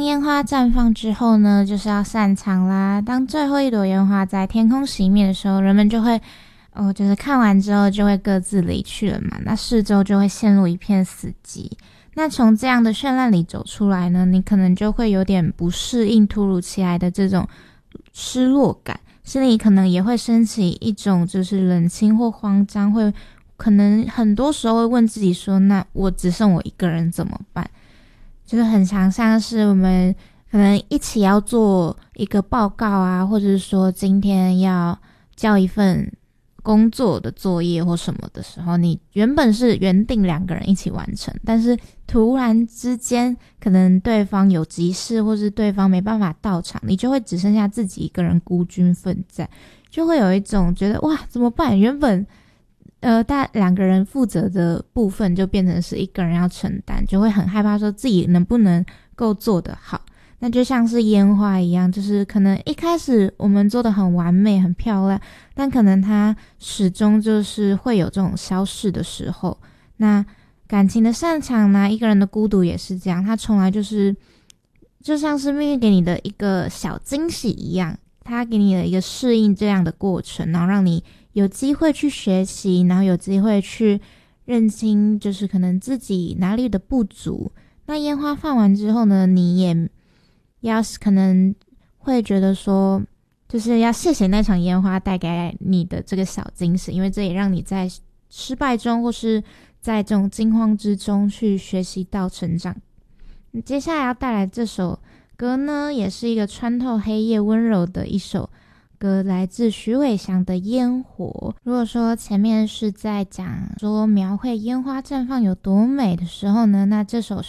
当烟花绽放之后呢，就是要散场啦。当最后一朵烟花在天空熄灭的时候，人们就会就是看完之后就会各自离去了嘛，那四周就会陷入一片死寂。那从这样的绚烂里走出来呢，你可能就会有点不适应突如其来的这种失落感，心里可能也会升起一种就是冷清或慌张，会可能很多时候会问自己说，那我只剩我一个人怎么办？就是很常像是我们可能一起要做一个报告啊，或者是说今天要交一份工作的作业或什么的时候，你原本是原定2个人一起完成，但是突然之间可能对方有急事，或是对方没办法到场，你就会只剩下自己一个人孤军奋战，就会有一种觉得哇怎么办，原本大2个人负责的部分就变成是1个人要承担，就会很害怕说自己能不能够做得好。那就像是烟花一样，就是可能一开始我们做得很完美很漂亮，但可能它始终就是会有这种消逝的时候。那感情的擅长呢，一个人的孤独也是这样，它从来就是就像是命运给你的一个小惊喜一样，它给你的一个适应这样的过程，然后让你有机会去学习，然后有机会去认清就是可能自己哪里的不足。那烟花放完之后呢，你也要可能会觉得说，就是要谢谢那场烟花带给你的这个小惊喜，因为这也让你在失败中或是在这种惊慌之中去学习到成长。接下来要带来这首歌呢，也是一个穿透黑夜温柔的一首歌，来自许伟翔的《烟火》。如果说前面是在讲说描绘烟花绽放有多美的时候呢，那这首